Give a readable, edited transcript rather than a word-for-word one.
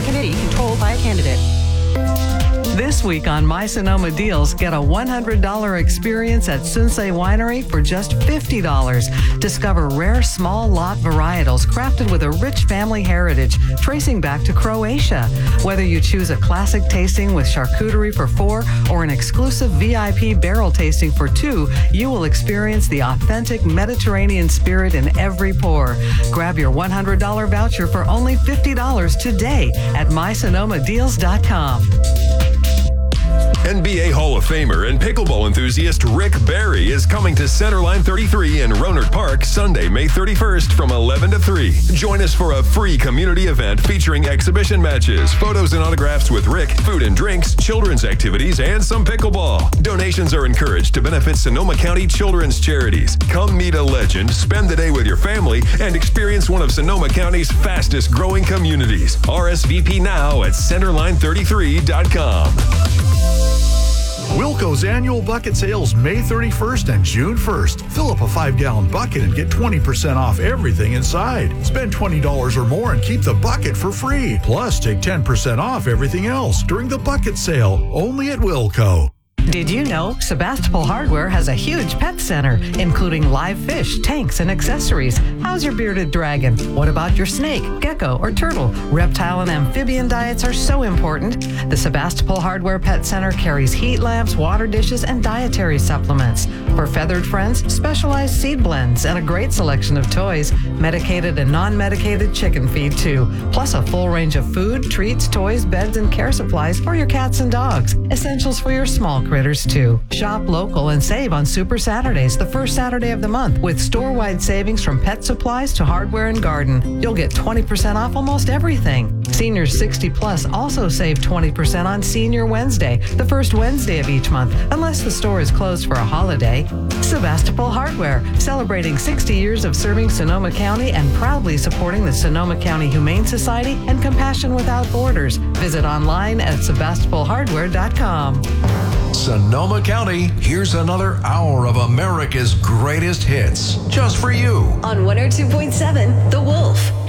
committee controlled by a candidate. This week on My Sonoma Deals, get a $100 experience at Sunsei Winery for just $50. Discover rare small lot varietals crafted with a rich family heritage tracing back to Croatia. Whether you choose a classic tasting with charcuterie for $4 or an exclusive VIP barrel tasting for $2, you will experience the authentic Mediterranean spirit in every pour. Grab your $100 voucher for only $50 today at mysonomadeals.com. NBA Hall of Famer and pickleball enthusiast Rick Barry is coming to Centerline 33 in Rohnert Park Sunday, May 31st from 11 to 3. Join us for a free community event featuring exhibition matches, photos and autographs with Rick, food and drinks, children's activities, and some pickleball. Donations are encouraged to benefit Sonoma County children's charities. Come meet a legend, spend the day with your family, and experience one of Sonoma County's fastest growing communities. RSVP now at centerline33.com. Wilco's annual bucket sales May 31st and June 1st. Fill up a 5-gallon bucket and get 20% off everything inside. Spend $20 or more and keep the bucket for free. Plus, take 10% off everything else during the bucket sale, only at Wilco. Did you know Sebastopol Hardware has a huge pet center, including live fish, tanks, and accessories? How's your bearded dragon? What about your snake, gecko, or turtle? Reptile and amphibian diets are so important. The Sebastopol Hardware Pet Center carries heat lamps, water dishes, and dietary supplements. For feathered friends, specialized seed blends, and a great selection of toys, medicated and non-medicated chicken feed too, plus a full range of food, treats, toys, beds, and care supplies for your cats and dogs. Essentials for your small critters too. Shop local and save on Super Saturdays, the first Saturday of the month, with store-wide savings from pet supplies to hardware and garden. You'll get 20% off almost everything. Seniors 60 plus also save 20% on Senior Wednesday, the first Wednesday of each month, unless the store is closed for a holiday. Sebastopol Hardware, celebrating 60 years of serving Sonoma County and proudly supporting the Sonoma County Humane Society and Compassion Without Borders. Visit online at sebastopolhardware.com. Sonoma County, here's another hour of America's greatest hits, just for you. On 102.7, The Wolf.